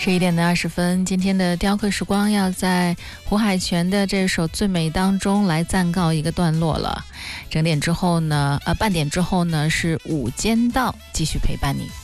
11:20，今天的雕刻时光要在胡海泉的这首《最美》当中来暂告一个段落了。半点之后呢是午间道继续陪伴你。